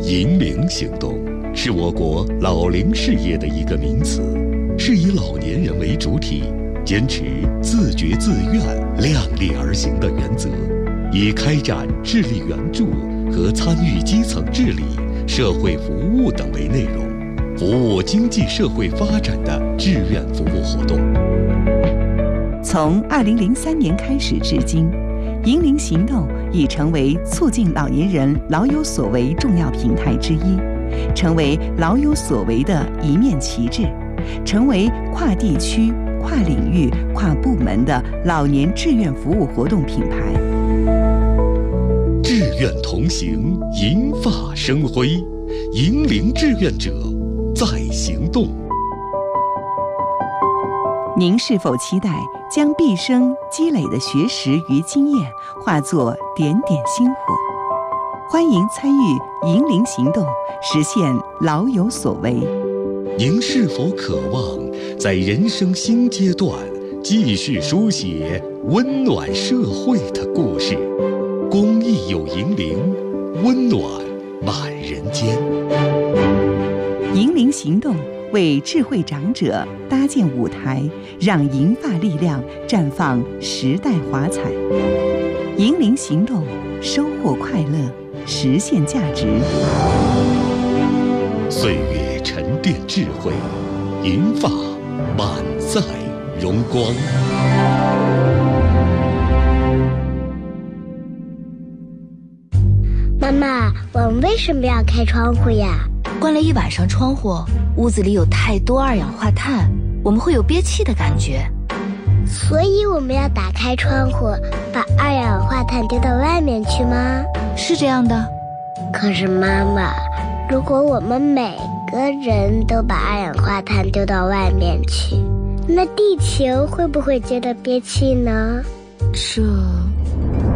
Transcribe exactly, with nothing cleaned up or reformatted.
银龄行动是我国老龄事业的一个名词，是以老年人为主体，坚持自觉自愿、量力而行的原则，以开展智力援助和参与基层治理、社会服务等为内容，服务经济社会发展的志愿服务活动。 从二零零三年开始至今，银龄行动已成为促进老年人老有所为重要平台之一，成为老有所为的一面旗帜，成为跨地区、跨领域、跨部门的老年志愿服务活动品牌。 志愿同行，银发生辉，银龄志愿者在行动。 您是否期待将毕生积累的学识与经验化作点点星火？欢迎参与银龄行动，实现老有所为。 您是否渴望在人生新阶段继续书写温暖社会的故事？公益有银龄，温暖满人间。 银龄行动为智慧长者搭建舞台，让银发力量绽放时代华彩。银龄行动，收获快乐，实现价值。 岁月沉淀智慧，银发满载荣光。 妈妈，我们为什么要开窗户呀？ 关了一晚上窗户，屋子里有太多二氧化碳，我们会有憋气的感觉。 所以我们要打开窗户，把二氧化碳丢到外面去吗？ 是这样的。 可是妈妈，如果我们每个人都把二氧化碳丢到外面去，那地球会不会觉得憋气呢？ 这